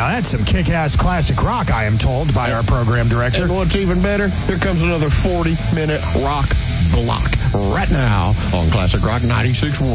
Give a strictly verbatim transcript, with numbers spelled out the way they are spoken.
Now, that's some kick-ass classic rock, I am told, by our program director. And what's even better, here comes another forty-minute rock block right now on Classic Rock ninety-six point one.